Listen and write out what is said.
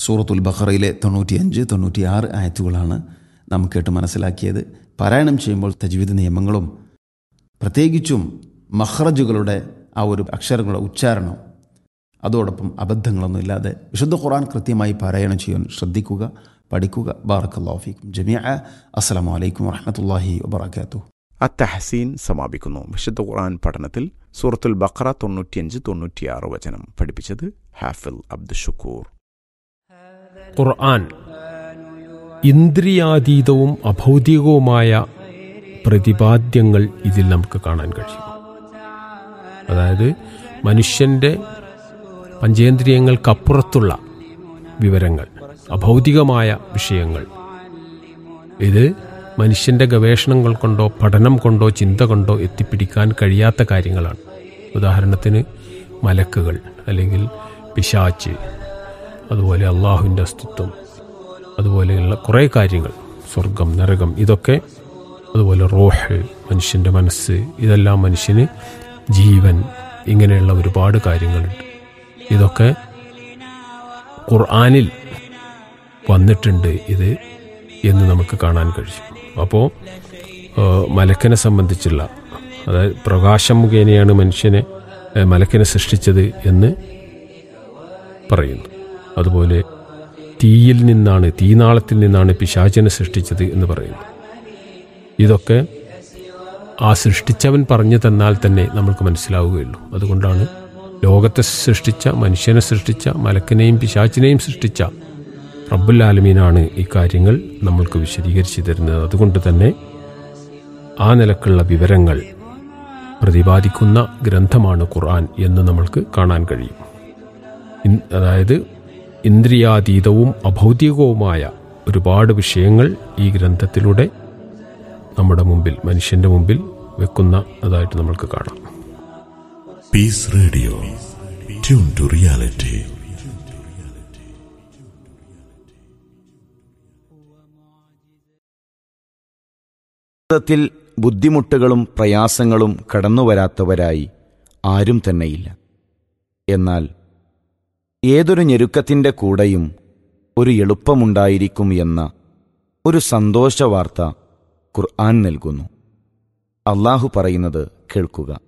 സൂറത്തുൽ ബഖറയിലെ 95, 96 ആയത്തുകളാണ് നാം കേട്ട് മനസ്സിലാക്കിയത്. പാരായണം ചെയ്യുമ്പോൾ തജ്വീദ് നിയമങ്ങളും പ്രത്യേകിച്ചും മഖ്റജുകളുടെ ആ ഒരു അക്ഷരങ്ങളുടെ ഉച്ചാരണം, അതോടൊപ്പം അബദ്ധങ്ങളൊന്നും ഇല്ലാതെ വിശുദ്ധ ഖുർആൻ കൃത്യമായി പാരായണം ചെയ്യാൻ ശ്രദ്ധിക്കുക, പഠിക്കുക. ബാറക്കല്ലാഹു ഫീക്കും ജമീഅ. അസ്സലാമു അലൈക്കും വറഹ്മത്തുള്ളാഹി വബറകാതുഹു. അത്തഹസീൻ സമാപിക്കുന്നു. വിശുദ്ധ ഖുർആൻ പഠനത്തിൽ സൂറത്തുൽ ബഖറ 95, 96 വചനം പഠിപ്പിച്ചത് ഹാഫിൽ അബ്ദുഷുക്കൂർ. ഖുർആൻ ഇന്ദ്രിയാതീതവും അഭൗതികവുമായ പ്രതിപാദ്യങ്ങൾ ഇതിൽ നമുക്ക് കാണാൻ കഴിയും. അതായത് മനുഷ്യൻ്റെ പഞ്ചേന്ദ്രിയങ്ങൾക്കപ്പുറത്തുള്ള വിവരങ്ങൾ, അഭൗതികമായ വിഷയങ്ങൾ, ഇത് മനുഷ്യൻ്റെ ഗവേഷണങ്ങൾ കൊണ്ടോ പഠനം കൊണ്ടോ ചിന്ത കൊണ്ടോ എത്തിപ്പിടിക്കാൻ കഴിയാത്ത കാര്യങ്ങളാണ്. ഉദാഹരണത്തിന് മലക്കുകൾ, അല്ലെങ്കിൽ പിശാച്ച്, അതുപോലെ അള്ളാഹുവിൻ്റെ അസ്തിത്വം, അതുപോലെയുള്ള കുറേ കാര്യങ്ങൾ, സ്വർഗം, നരകം, ഇതൊക്കെ, അതുപോലെ റൂഹ്, മനുഷ്യൻ്റെ മനസ്സ്, ഇതെല്ലാം മനുഷ്യന് ജീവൻ, ഇങ്ങനെയുള്ള ഒരുപാട് കാര്യങ്ങളുണ്ട്. ഇതൊക്കെ ഖുർആനിൽ വന്നിട്ടുണ്ട് ഇത് എന്ന് നമുക്ക് കാണാൻ കഴിയും. അപ്പോൾ മലക്കിനെ സംബന്ധിച്ചുള്ള, അതായത് പ്രകാശം മുഖേനയാണ് മലക്കിനെ സൃഷ്ടിച്ചത് എന്ന് പറയുന്നു. അതുപോലെ തീനാളത്തിൽ നിന്നാണ് പിശാചിനെ സൃഷ്ടിച്ചത് എന്ന് പറയുന്നു. ഇതൊക്കെ ആ സൃഷ്ടിച്ചവൻ പറഞ്ഞു തന്നാൽ തന്നെ നമുക്ക് മനസ്സിലാവുകയുള്ളൂ. അതുകൊണ്ടാണ് ലോകത്തെ സൃഷ്ടിച്ച, മനുഷ്യനെ സൃഷ്ടിച്ച, മലക്കിനെയും പിശാചിനെയും സൃഷ്ടിച്ച റബ്ബുൽ ആലമീനാണ് ഈ കാര്യങ്ങൾ നമ്മൾക്ക് വിശദീകരിച്ചു തരുന്നത്. അതുകൊണ്ട് തന്നെ ആ നിലക്കുള്ള വിവരങ്ങൾ പ്രതിപാദിക്കുന്ന ഗ്രന്ഥമാണ് ഖുർആൻ എന്ന് നമ്മൾക്ക് കാണാൻ കഴിയും. അതായത് ഇന്ദ്രിയാതീതവും അഭൗതികവുമായ ഒരുപാട് വിഷയങ്ങൾ ഈ ഗ്രന്ഥത്തിലൂടെ നമ്മുടെ മുമ്പിൽ, മനുഷ്യന്റെ മുമ്പിൽ വെക്കുന്ന അതായിട്ട് നമ്മൾക്ക് കാണാം. Piece radio, tune to reality. ജീവിതത്തിൽ ബുദ്ധിമുട്ടുകളും പ്രയാസങ്ങളും കടന്നുവരാത്തവരായി ആരും തന്നെയില്ല. എന്നാൽ ഏതൊരു ഞെരുക്കത്തിൻ്റെ കൂടെയും ഒരു എളുപ്പമുണ്ടായിരിക്കും എന്ന ഒരു സന്തോഷവാർത്ത ഖുർആൻ നൽകുന്നു. അള്ളാഹു പറയുന്നത് കേൾക്കുക.